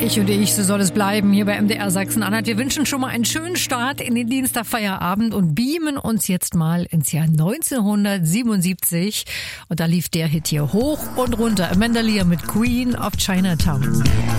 Ich und ich, so soll es bleiben hier bei MDR Sachsen-Anhalt. Wir wünschen schon mal einen schönen Start in den Dienstagfeierabend und beamen uns jetzt mal ins Jahr 1977. Und da lief der Hit hier hoch und runter. Amanda Lear mit Queen of Chinatown.